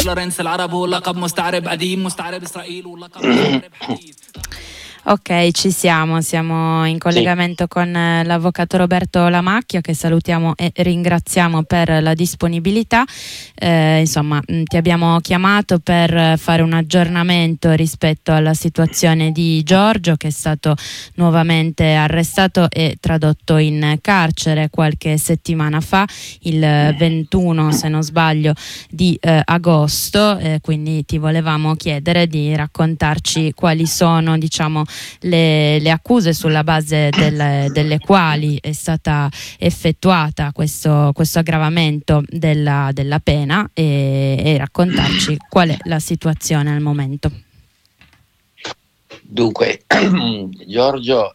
لورنس العرب ولقب مستعرب قديم مستعرب إسرائيل ولقب مستعرب حديث. Ok, siamo in collegamento con l'avvocato Roberto Lamacchia, che salutiamo e ringraziamo per la disponibilità. Insomma, ti abbiamo chiamato per fare un aggiornamento rispetto alla situazione di Giorgio, che è stato nuovamente arrestato e tradotto in carcere qualche settimana fa, il 21 se non sbaglio di agosto, quindi ti volevamo chiedere di raccontarci quali sono, diciamo, le accuse sulla base delle quali è stata effettuata questo aggravamento della pena e raccontarci qual è la situazione al momento. Dunque, Giorgio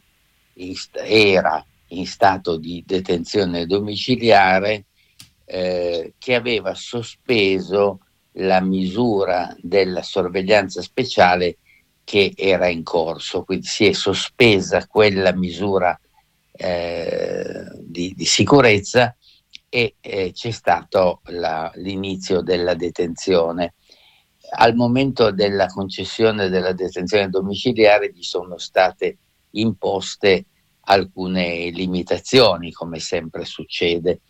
era in stato di detenzione domiciliare che aveva sospeso la misura della sorveglianza speciale che era in corso, quindi si è sospesa quella misura di sicurezza e c'è stato l'inizio della detenzione. Al momento della concessione della detenzione domiciliare gli sono state imposte alcune limitazioni, come sempre succede.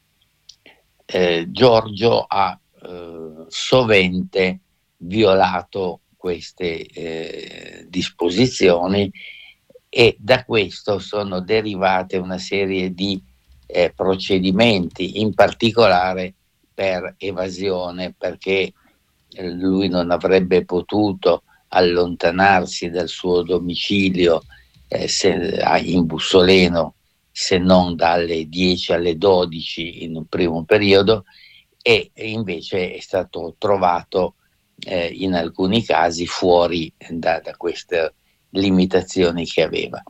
Giorgio ha sovente violato queste disposizioni e da questo sono derivate una serie di procedimenti, in particolare per evasione, perché lui non avrebbe potuto allontanarsi dal suo domicilio in Bussoleno se non dalle 10 alle 12 in un primo periodo, e invece è stato trovato in alcuni casi fuori da queste limitazioni che aveva.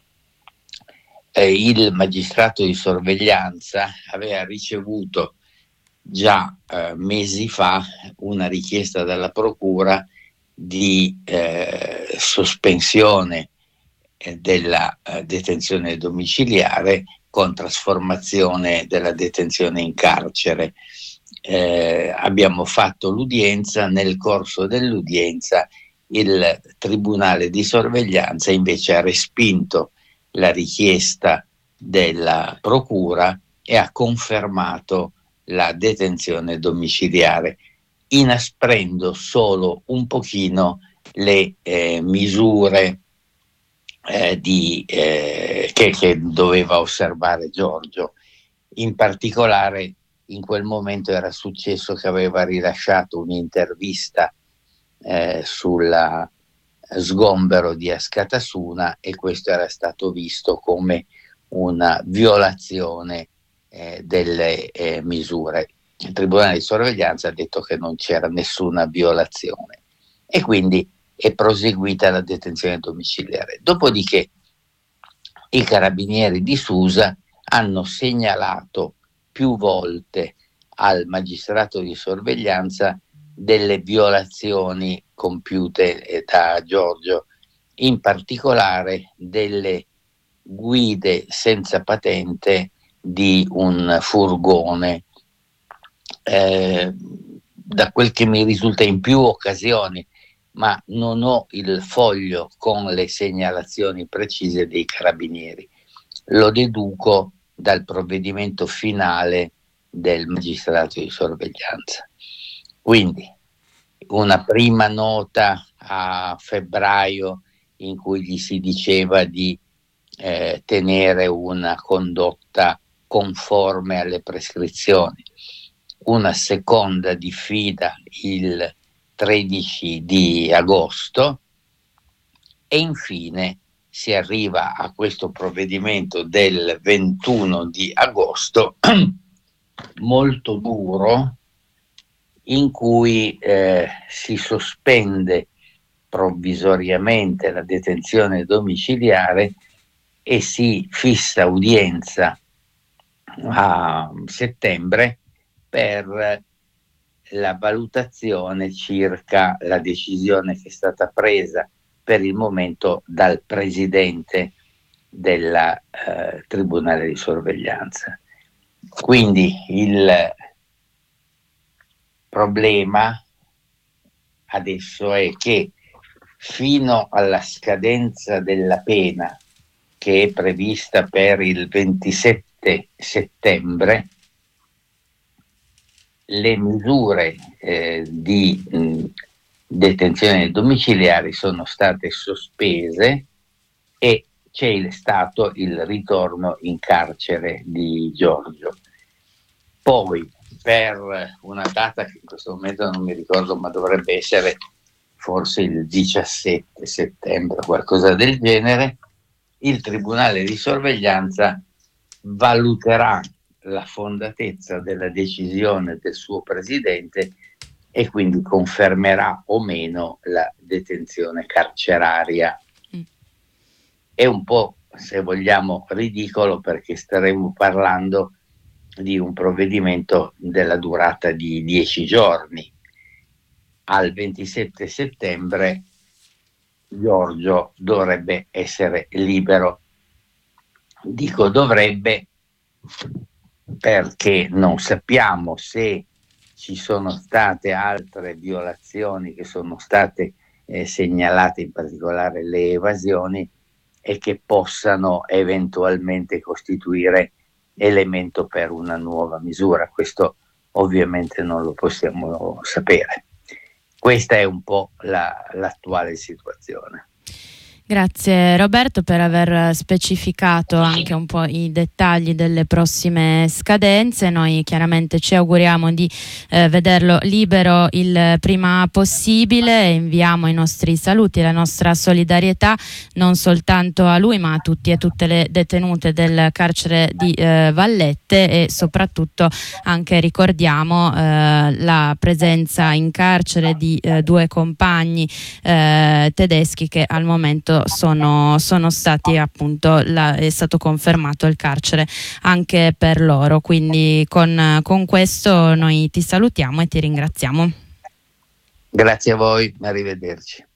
Il magistrato di sorveglianza aveva ricevuto già mesi fa una richiesta dalla procura di sospensione della detenzione domiciliare con trasformazione della detenzione in carcere. Abbiamo fatto l'udienza. Nel corso dell'udienza il tribunale di sorveglianza invece ha respinto la richiesta della procura e ha confermato la detenzione domiciliare, inasprendo solo un pochino le misure che doveva osservare Giorgio. In particolare in quel momento era successo che aveva rilasciato un'intervista sul sgombero di Askatasuna e questo era stato visto come una violazione delle misure. Il tribunale di sorveglianza ha detto che non c'era nessuna violazione e quindi è proseguita la detenzione domiciliare. Dopodiché i carabinieri di Susa hanno segnalato più volte al magistrato di sorveglianza delle violazioni compiute da Giorgio, in particolare delle guide senza patente di un furgone. Da quel che mi risulta in più occasioni, ma non ho il foglio con le segnalazioni precise dei carabinieri, lo deduco dal provvedimento finale del magistrato di sorveglianza. Quindi una prima nota a febbraio in cui gli si diceva di tenere una condotta conforme alle prescrizioni, una seconda diffida il 13 di agosto e infine si arriva a questo provvedimento del 21 di agosto molto duro, in cui si sospende provvisoriamente la detenzione domiciliare e si fissa udienza a settembre per la valutazione circa la decisione che è stata presa per il momento dal presidente del tribunale di sorveglianza. Quindi il problema adesso è che fino alla scadenza della pena, che è prevista per il 27 settembre, le misure di detenzione domiciliari sono state sospese e c'è stato il ritorno in carcere di Giorgio. Poi, per una data che in questo momento non mi ricordo, ma dovrebbe essere forse il 17 settembre o qualcosa del genere, il Tribunale di sorveglianza valuterà la fondatezza della decisione del suo presidente e quindi confermerà o meno la detenzione carceraria. È un po', se vogliamo, ridicolo, perché staremo parlando di un provvedimento della durata di 10 giorni. Al 27 settembre Giorgio dovrebbe essere libero. Dico dovrebbe perché non sappiamo se ci sono state altre violazioni che sono state segnalate, in particolare le evasioni, e che possano eventualmente costituire elemento per una nuova misura. Questo ovviamente non lo possiamo sapere. Questa è un po' l'attuale situazione. Grazie Roberto per aver specificato anche un po' i dettagli delle prossime scadenze. Noi chiaramente ci auguriamo di vederlo libero il prima possibile e inviamo i nostri saluti e la nostra solidarietà non soltanto a lui ma a tutti e tutte le detenute del carcere di Vallette, e soprattutto anche ricordiamo la presenza in carcere di due compagni tedeschi che al momento sono stati, appunto, è stato confermato il carcere anche per loro. Quindi con questo noi ti salutiamo e ti ringraziamo. Grazie a voi, arrivederci.